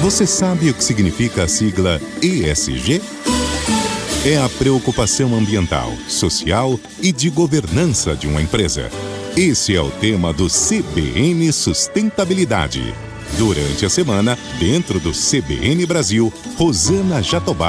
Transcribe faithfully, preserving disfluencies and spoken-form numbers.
Você sabe o que significa a sigla E S G? É a preocupação ambiental, social e de governança de uma empresa. Esse é o tema do C B N Sustentabilidade. Durante a semana, dentro do C B N Brasil, Rosana Jatobá